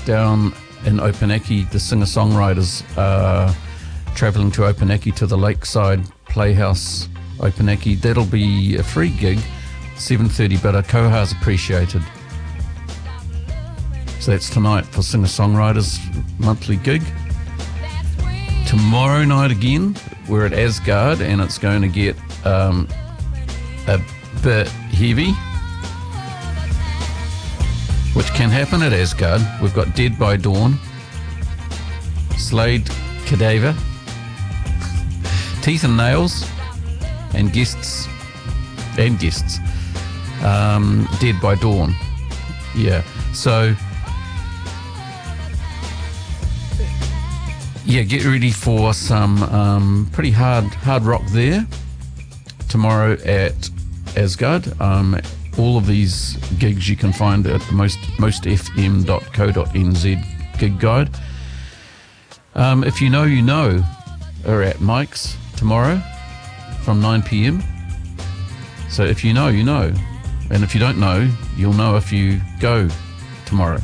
down in Opunake. The singer-songwriters are travelling to Opunake to the Lakeside Playhouse, Opunake. That'll be a free gig, 7:30, but a koha's appreciated. So that's tonight for singer-songwriters monthly gig. Tomorrow night again, we're at Asgard, and it's going to get a bit heavy, which can happen at Asgard. We've got Dead by Dawn, Slade Cadaver, Teeth and Nails, and guests. Dead by Dawn. Yeah. So, yeah, get ready for some pretty hard rock there tomorrow at Asgard. All of these gigs you can find at the mostfm.co.nz gig guide. If you know, you know, are at Mike's tomorrow from 9 p.m. So if you know, you know. And if you don't know, you'll know if you go tomorrow.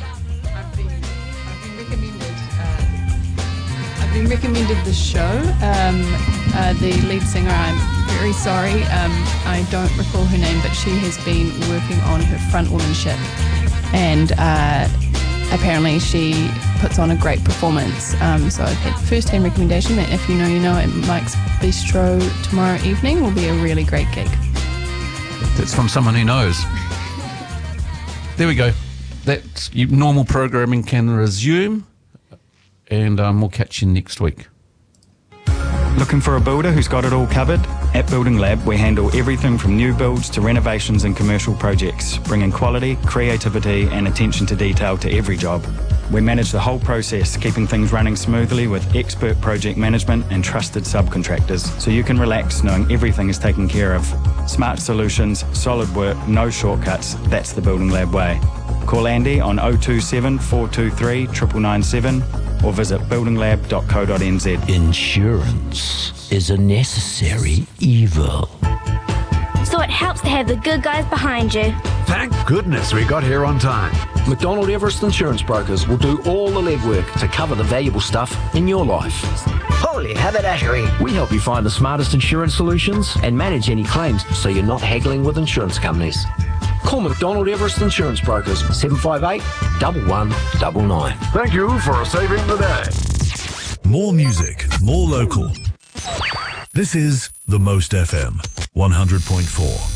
I've been recommended the show. The lead singer, I'm very sorry, I don't recall her name, but she has been working on her frontwomanship, and apparently she puts on a great performance. So I've had first-hand recommendation that If You Know, You Know at Mike's Bistro tomorrow evening will be a really great gig. That's from someone who knows. There we go. That's normal programming can resume, and we'll catch you next week. Looking for a builder who's got it all covered? At Building Lab, we handle everything from new builds to renovations and commercial projects, bringing quality, creativity and attention to detail to every job. We manage the whole process, keeping things running smoothly with expert project management and trusted subcontractors, so you can relax knowing everything is taken care of. Smart solutions, solid work, no shortcuts. That's the Building Lab way. Call Andy on 027 423 997 or visit buildinglab.co.nz. Insurance is a necessary evil. So it helps to have the good guys behind you. Thank goodness we got here on time. McDonald Everest Insurance Brokers will do all the legwork to cover the valuable stuff in your life. Holy haberdashery! We help you find the smartest insurance solutions and manage any claims so you're not haggling with insurance companies. Call McDonald Everest Insurance Brokers, 758 1199. Thank you for saving the day. More music, more local. This is The Most FM 100.4.